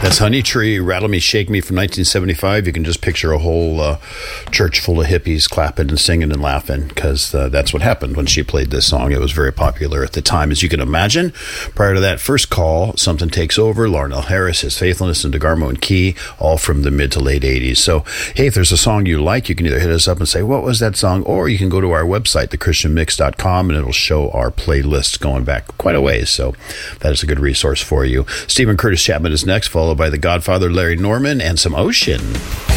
That's Honey Tree, Rattle Me, Shake Me from 1975. You can just picture a whole church full of hippies clapping and singing and laughing, because that's what happened when she played this song. It was very popular at the time, as you can imagine. Prior to that first call, Something Takes Over, Larnell Harris, His Faithfulness, and DeGarmo and Key, all from the mid to late 80s. So, hey, if there's a song you like, you can either hit us up and say, what was that song? Or you can go to our website, thechristianmix.com, and it'll show our playlists going back quite a ways. So that is a good resource for you. Stephen Curtis Chapman is next, followed by the Godfather Larry Norman and some Ocean.